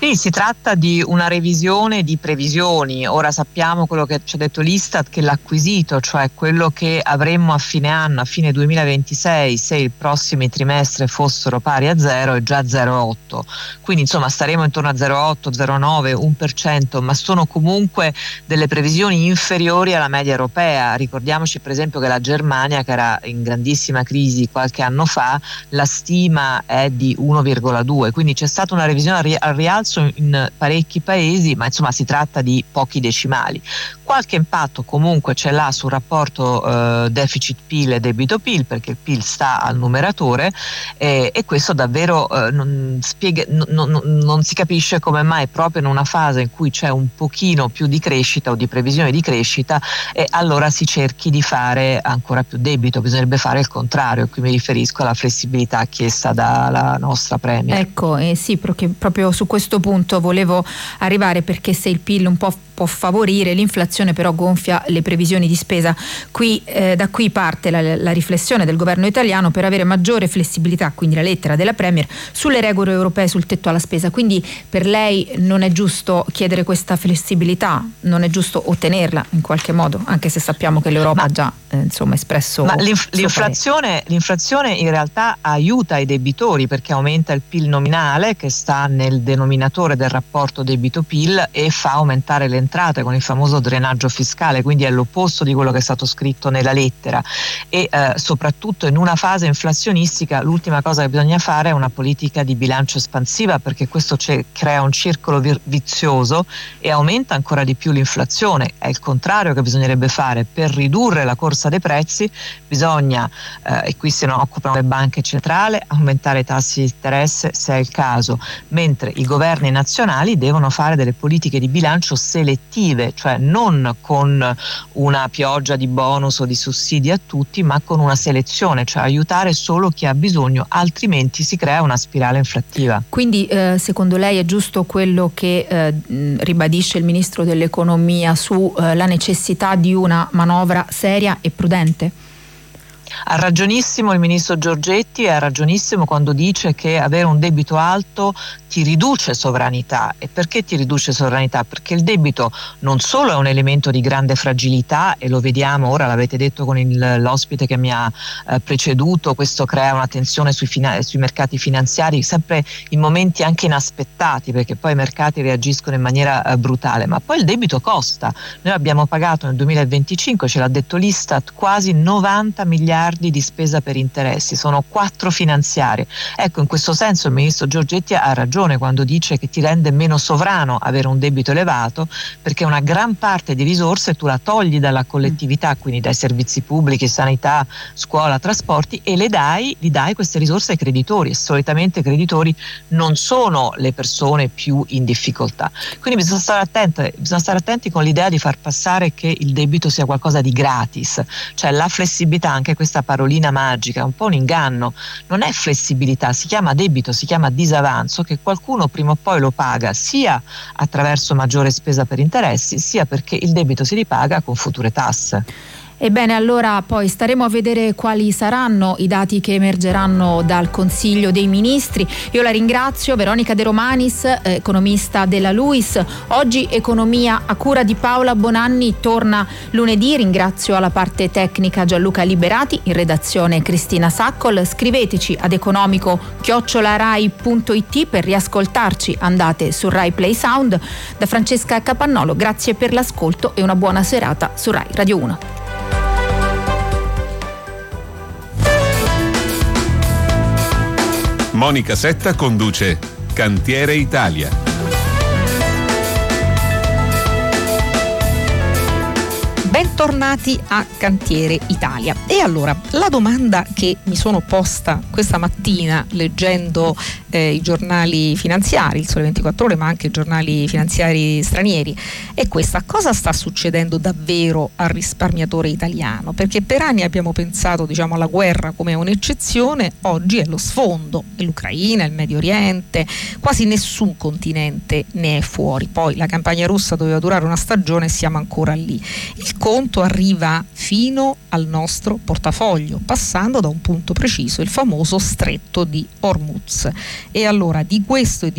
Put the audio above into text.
Sì, si tratta di una revisione di previsioni. Ora sappiamo quello che ci ha detto l'Istat, che l'acquisito, cioè quello che avremmo a fine anno, a fine 2026, se i prossimi trimestri fossero pari a zero, è già 0,8. Quindi insomma staremo intorno a 0,8, 0,9, 1%, ma sono comunque delle previsioni inferiori alla media europea. Ricordiamoci per esempio che la Germania, che era in grandissima crisi qualche anno fa, la stima è di 1,2, quindi c'è stata una revisione al rialzo in parecchi paesi, ma insomma si tratta di pochi decimali. Qualche impatto comunque ce l'ha sul rapporto deficit PIL e debito PIL, perché il PIL sta al numeratore, e questo davvero non si capisce come mai proprio in una fase in cui c'è un pochino più di crescita o di previsione di crescita, allora si cerchi di fare ancora più debito. Bisognerebbe fare il contrario. Qui mi riferisco alla flessibilità chiesta dalla nostra Premier. Ecco, sì, perché proprio su questo punto volevo arrivare, perché se il PIL un po' può favorire, l'inflazione però gonfia le previsioni di spesa. Da qui parte la riflessione del governo italiano per avere maggiore flessibilità, quindi la lettera della Premier, sulle regole europee sul tetto alla spesa. Quindi per lei non è giusto chiedere questa flessibilità, non è giusto ottenerla in qualche modo, anche se sappiamo che l'Europa ha già espresso. Ma l'inflazione in realtà aiuta i debitori, perché aumenta il PIL nominale, che sta nel denominatore del rapporto debito-PIL, e fa aumentare le entrate con il famoso drenaggio fiscale, quindi è l'opposto di quello che è stato scritto nella lettera. E soprattutto in una fase inflazionistica l'ultima cosa che bisogna fare è una politica di bilancio espansiva, perché questo crea un circolo vizioso e aumenta ancora di più l'inflazione. È il contrario che bisognerebbe fare. Per ridurre la corsa dei prezzi bisogna, e qui se ne occupano le banche centrali, aumentare i tassi di interesse se è il caso, mentre i governi nazionali devono fare delle politiche di bilancio selettive, cioè non con una pioggia di bonus o di sussidi a tutti, ma con una selezione, cioè aiutare solo chi ha bisogno, altrimenti si crea una spirale inflattiva. Quindi secondo lei è giusto quello che ribadisce il Ministro dell'Economia sulla necessità di una manovra seria e prudente? Ha ragionissimo il ministro Giorgetti, ha ragionissimo quando dice che avere un debito alto ti riduce sovranità. E perché ti riduce sovranità? Perché il debito non solo è un elemento di grande fragilità, e lo vediamo ora, l'avete detto con l'ospite che mi ha preceduto, questo crea una tensione sui mercati finanziari, sempre in momenti anche inaspettati, perché poi i mercati reagiscono in maniera brutale, ma poi il debito costa. Noi abbiamo pagato nel 2025, ce l'ha detto l'Istat, quasi 90 miliardi di spesa per interessi, sono 4 finanziarie. Ecco, in questo senso il ministro Giorgetti ha ragione quando dice che ti rende meno sovrano avere un debito elevato, perché una gran parte di risorse tu la togli dalla collettività, quindi dai servizi pubblici, sanità, scuola, trasporti, e gli dai queste risorse ai creditori, e solitamente i creditori non sono le persone più in difficoltà. Quindi bisogna stare attenti con l'idea di far passare che il debito sia qualcosa di gratis, cioè la flessibilità, anche questa parolina magica, è un po' un inganno. Non è flessibilità, si chiama debito, si chiama disavanzo, che qualcuno prima o poi lo paga, sia attraverso maggiore spesa per interessi, sia perché il debito si ripaga con future tasse. Ebbene, allora poi staremo a vedere quali saranno i dati che emergeranno dal Consiglio dei Ministri. Io la ringrazio, Veronica De Romanis, economista della LUISS. Oggi Economia a cura di Paola Bonanni torna lunedì. Ringrazio alla parte tecnica Gianluca Liberati, in redazione Cristina Saccol. Scriveteci ad economico@rai.it per riascoltarci. Andate su Rai Play Sound. Da Francesca Capannolo, grazie per l'ascolto e una buona serata su Rai Radio 1. Monica Setta conduce Cantiere Italia. Bentornati a Cantiere Italia. E allora, la domanda che mi sono posta questa mattina leggendo i giornali finanziari, il Sole 24 Ore, ma anche i giornali finanziari stranieri, è questa: cosa sta succedendo davvero al risparmiatore italiano? Perché per anni abbiamo pensato, alla guerra come un'eccezione, oggi è lo sfondo, è l'Ucraina, il Medio Oriente, quasi nessun continente ne è fuori. Poi la campagna russa doveva durare una stagione e siamo ancora lì. Il conto arriva fino al nostro portafoglio, passando da un punto preciso, il famoso stretto di Hormuz. E allora di questo e di